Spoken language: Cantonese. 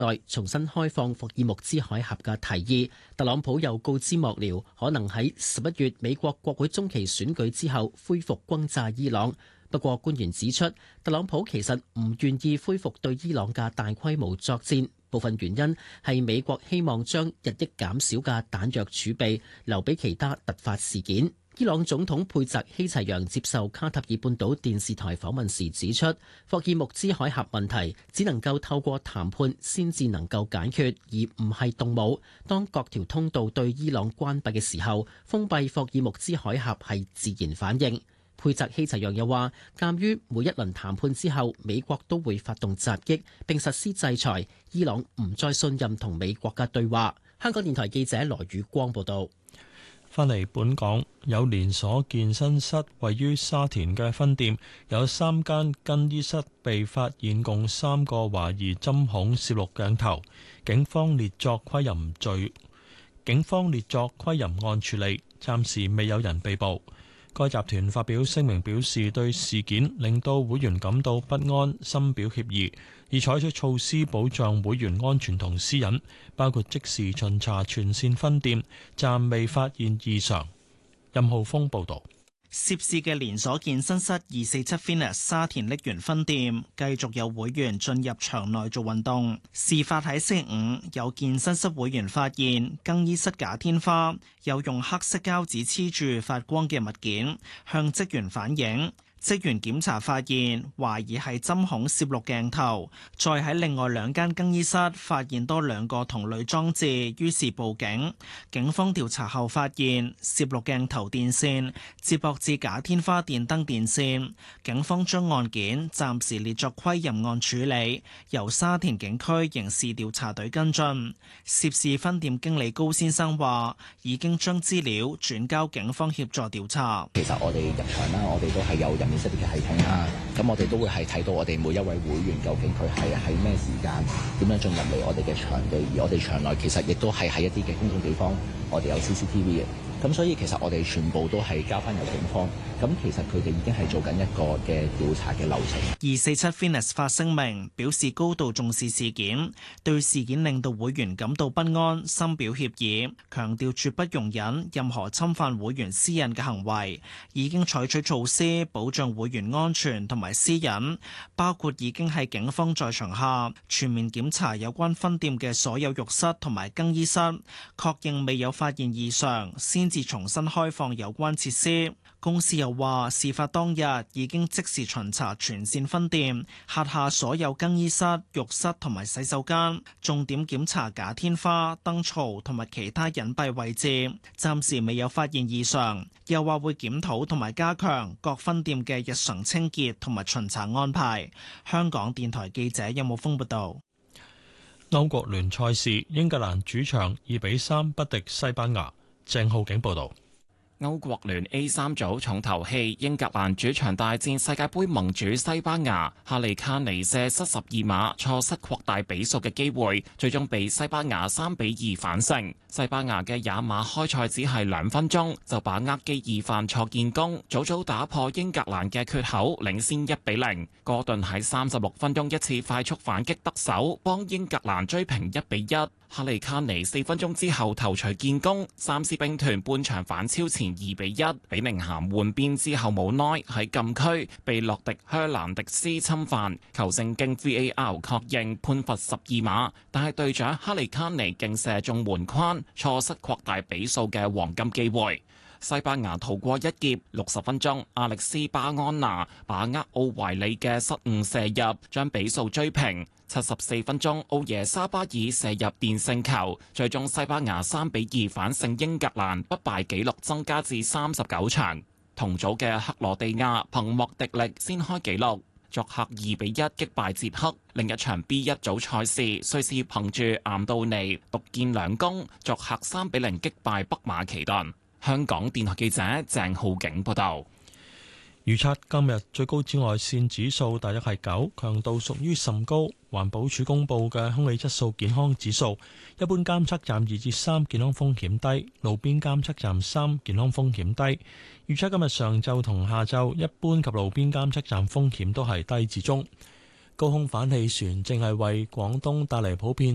內重新開放霍爾木茲海峽嘅提議。特朗普又告知幕僚，可能喺11月美國國會中期選舉之後恢復轟炸伊朗。不過官員指出，特朗普其實唔願意恢復對伊朗嘅大規模作戰，部分原因係美國希望將日益減少嘅彈藥儲備留俾其他突發事件。伊朗總統佩澤希齊揚接受卡塔爾半島電視台訪問時指出，霍爾木茲海峽問題只能夠透過談判先至能夠解決，而唔係動武。當各條通道對伊朗關閉嘅時候，封閉霍爾木茲海峽係自然反應。佩澤希齊揚又話，鑑於每一輪談判之後，美國都會發動襲擊並實施制裁，伊朗唔再信任同美國嘅對話。香港電台記者羅宇光報道。 返嚟本港，有連鎖健身室位於沙田嘅分店，有3間更衣室被發現共3個懷疑針孔攝錄鏡頭，警方列作窺淫案處理，暫時未有人被捕。該集團發表聲明表示，對事件令到會員感到不安，深表歉意，已採取措施保障會員安全同私隱，包括即時巡查全線分店，暫未發現異常。任浩峰報導。 涉事嘅連鎖健身室247 Fitness 沙田瀝源分店繼續有會員進入場內做運動。事發喺星期五，有健身室會員發現更衣室假天花有用黑色膠紙黐住發光嘅物件，向職員反映。職員檢查發現，懷疑係針孔攝錄鏡頭，再喺另外2間更衣室發現多2個同類裝置，於是報警。警方調查後發現，攝錄鏡頭電線接駁至假天花電燈電線。警方將案件暫時列作窺淫案處理，由沙田警區刑事調查隊跟進。涉事分店經理高先生話，已經將資料轉交警方協助調查。 其實我哋入場啦，我哋都係有入面室嘅系統啦，咁我哋都會係睇到我哋每一位會員究竟佢係喺咩時間點樣進入嚟我哋嘅場地，而我哋場內其實亦都係喺一啲嘅公眾地方，我哋有 CCTV 嘅。咁所以其實我哋全部都係交翻由警方，咁其實佢哋已經係做緊一個嘅調查嘅流程。 247 Fitness 發聲明表示高度重視事件，對事件令到會員感到不安，深表歉意，強調絕不容忍任何侵犯會員私隱嘅行為，已經採取措施保障會員安全同埋私隱，包括已經喺警方在場下全面檢查有關分店嘅所有浴室同埋更衣室，確認未有發現異常，先至重新開放有關設施。公司又話，事發當日已經即時巡查全線分店轄下所有更衣室、浴室同埋洗手間，重點檢查假天花、燈槽同埋其他隱蔽位置，暫時未有發現異常。又話會檢討同埋加強各分店嘅日常清潔同埋巡查安排。香港電台記者任武峰報道。 歐國聯賽事，英格蘭主場2-3不敵西班牙。鄭浩景報道。 歐國聯 A3 組重頭戲，英格蘭主場大戰世界盃盟主西班牙，哈利卡尼射失12碼，錯失擴大比數嘅機會，最終被西班牙3-2反勝。西班牙嘅也馬開賽只係2分鐘，就把握基爾犯錯建功，早早打破英格蘭嘅缺口，領先1-0。哥頓喺36分鐘一次快速反擊得手，幫英格蘭追平1-1。哈利卡尼4分鐘之後頭槌建功，三獅兵團半場反超前2-1。比寧咸換邊之後冇耐喺禁區被洛迪靴蘭迪斯侵犯，球證經 VAR 確認判罰12碼，但係隊長哈利卡尼勁射中門框，錯失擴大比數嘅黃金機會。西班牙逃過一劫，60分鐘，阿歷斯巴安拿把握奧懷利嘅失誤射入，將比數追平。74分鐘，奧耶沙巴爾射入奠勝球，最終西班牙3-2反勝英格蘭，不敗紀錄增加至39場。同組嘅克羅地亞憑莫迪力先開紀錄，作客2-1擊敗捷克。另一場 B1 組賽事，瑞士憑住岩道尼獨建2功，作客3-0擊敗北馬其頓。香港電台記者鄭浩景報道。 預測今日最高紫外線指數大約係9，強度屬於甚高。環保署公布嘅空氣質素健康指數，一般監測站2至3，健康風險低；路邊監測站3，健康風險低。預測今日上晝同下晝，一般及路邊監測站風險都係低至中。高空反氣旋正係為廣東帶嚟普遍